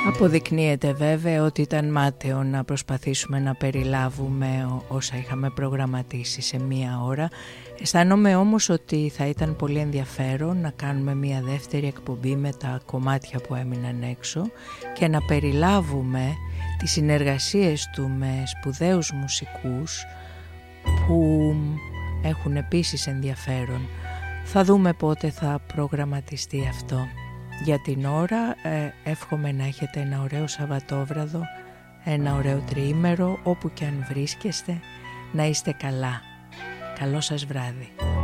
Αποδεικνύεται βέβαια ότι ήταν μάταιο να προσπαθήσουμε να περιλάβουμε όσα είχαμε προγραμματίσει σε μία ώρα. Αισθάνομαι όμως ότι θα ήταν πολύ ενδιαφέρον να κάνουμε μία δεύτερη εκπομπή με τα κομμάτια που έμειναν έξω και να περιλάβουμε τις συνεργασίες του με σπουδαίους μουσικούς που έχουν επίσης ενδιαφέρον. Θα δούμε πότε θα προγραμματιστεί αυτό. Για την ώρα εύχομαι να έχετε ένα ωραίο Σαββατόβραδο, ένα ωραίο τριήμερο, όπου και αν βρίσκεστε, να είστε καλά. Καλό σας βράδυ.